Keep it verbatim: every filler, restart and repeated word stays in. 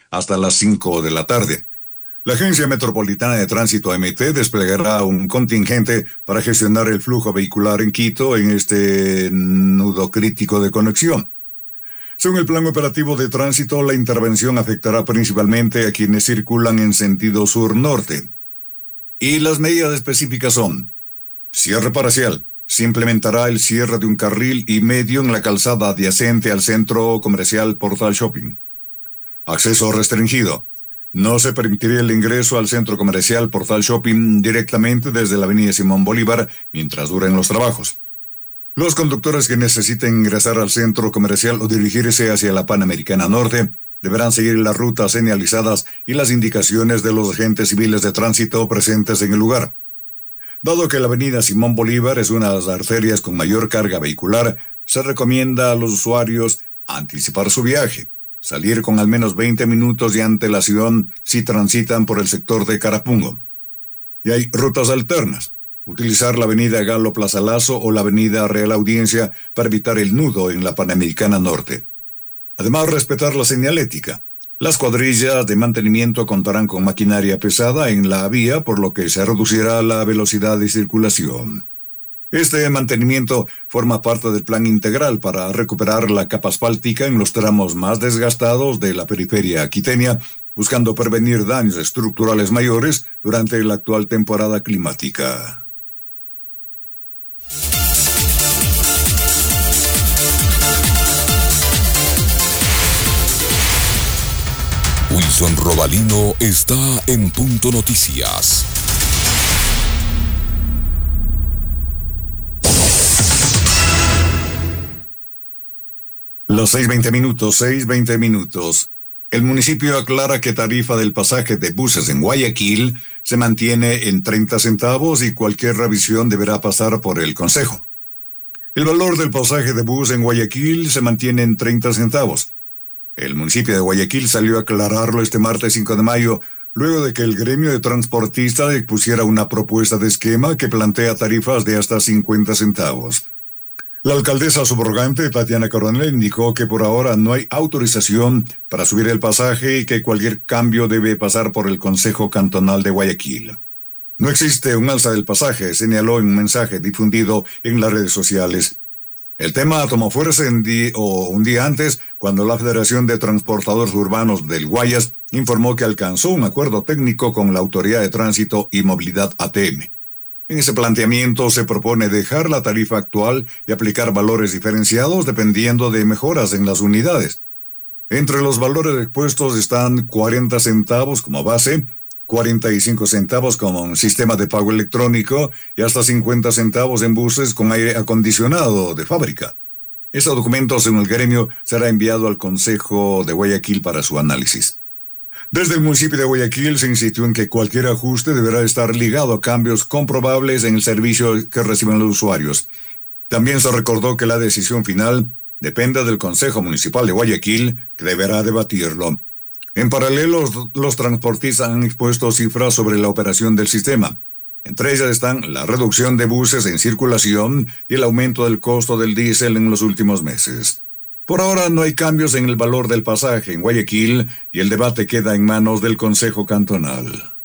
hasta las cinco de la tarde. La Agencia Metropolitana de Tránsito A M T desplegará un contingente para gestionar el flujo vehicular en Quito en este nudo crítico de conexión. Según el plan operativo de tránsito, la intervención afectará principalmente a quienes circulan en sentido sur-norte. Y las medidas específicas son: cierre parcial. Se implementará el cierre de un carril y medio en la calzada adyacente al centro comercial Portal Shopping. Acceso restringido. No se permitirá el ingreso al centro comercial Portal Shopping directamente desde la avenida Simón Bolívar mientras duren los trabajos. Los conductores que necesiten ingresar al centro comercial o dirigirse hacia la Panamericana Norte deberán seguir las rutas señalizadas y las indicaciones de los agentes civiles de tránsito presentes en el lugar. Dado que la avenida Simón Bolívar es una de las arterias con mayor carga vehicular, se recomienda a los usuarios anticipar su viaje, salir con al menos veinte minutos de antelación si transitan por el sector de Carapungo. Y hay rutas alternas: utilizar la avenida Galo Plaza Lazo o la avenida Real Audiencia para evitar el nudo en la Panamericana Norte. Además, respetar la señalética. Las cuadrillas de mantenimiento contarán con maquinaria pesada en la vía, por lo que se reducirá la velocidad de circulación. Este mantenimiento forma parte del plan integral para recuperar la capa asfáltica en los tramos más desgastados de la periferia quiteña, buscando prevenir daños estructurales mayores durante la actual temporada climática. Wilson Robalino está en Punto Noticias. Los seis veinte minutos, seis veinte minutos. El municipio aclara que tarifa del pasaje de buses en Guayaquil se mantiene en treinta centavos y cualquier revisión deberá pasar por el Consejo. El valor del pasaje de bus en Guayaquil se mantiene en treinta centavos. El municipio de Guayaquil salió a aclararlo este martes cinco de mayo, luego de que el gremio de transportistas expusiera una propuesta de esquema que plantea tarifas de hasta cincuenta centavos. La alcaldesa subrogante, Tatiana Coronel, indicó que por ahora no hay autorización para subir el pasaje y que cualquier cambio debe pasar por el Consejo Cantonal de Guayaquil. No existe un alza del pasaje, señaló en un mensaje difundido en las redes sociales. El tema tomó fuerza en di- o un día antes, cuando la Federación de Transportadores Urbanos del Guayas informó que alcanzó un acuerdo técnico con la Autoridad de Tránsito y Movilidad A T M. En ese planteamiento se propone dejar la tarifa actual y aplicar valores diferenciados dependiendo de mejoras en las unidades. Entre los valores expuestos están cuarenta centavos como base, cuarenta y cinco centavos como un sistema de pago electrónico y hasta cincuenta centavos en buses con aire acondicionado de fábrica. Este documento, según el gremio, será enviado al Consejo de Guayaquil para su análisis. Desde el municipio de Guayaquil se insistió en que cualquier ajuste deberá estar ligado a cambios comprobables en el servicio que reciben los usuarios. También se recordó que la decisión final depende del Consejo Municipal de Guayaquil, que deberá debatirlo. En paralelo, los, los transportistas han expuesto cifras sobre la operación del sistema. Entre ellas están la reducción de buses en circulación y el aumento del costo del diésel en los últimos meses. Por ahora no hay cambios en el valor del pasaje en Guayaquil y el debate queda en manos del Consejo Cantonal.